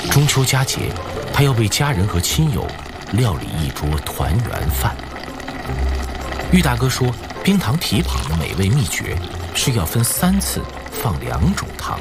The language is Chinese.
中秋佳节，他要为家人和亲友料理一桌团圆饭。玉大哥说，冰糖蹄膀的美味秘诀是要分3次放2种糖，